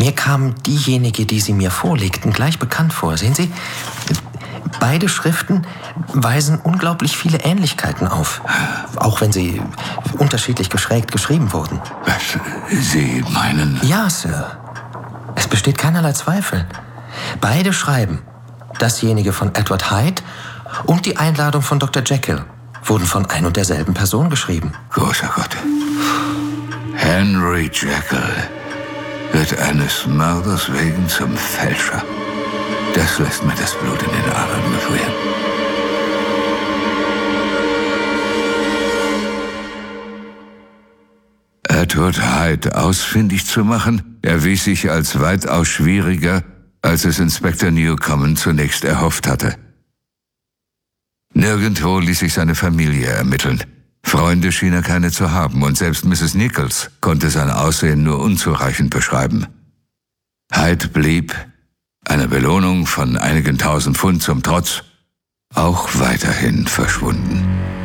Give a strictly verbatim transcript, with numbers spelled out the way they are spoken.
Mir kam diejenige, die Sie mir vorlegten, gleich bekannt vor. Sehen Sie, beide Schriften weisen unglaublich viele Ähnlichkeiten auf. Auch wenn sie unterschiedlich geschrägt geschrieben wurden. Was Sie meinen? Ja, Sir. Es besteht keinerlei Zweifel. Beide schreiben. Dasjenige von Edward Hyde und die Einladung von Doktor Jekyll wurden von ein und derselben Person geschrieben. Großer Gott. Henry Jekyll wird eines Mörders wegen zum Fälscher. Das lässt mir das Blut in den Adern gefrieren. Edward Hyde ausfindig zu machen, erwies sich als weitaus schwieriger, als es Inspektor Newcomen zunächst erhofft hatte. Nirgendwo ließ sich seine Familie ermitteln. Freunde schien er keine zu haben und selbst Misses Nichols konnte sein Aussehen nur unzureichend beschreiben. Hyde blieb, einer Belohnung von einigen tausend Pfund zum Trotz, auch weiterhin verschwunden.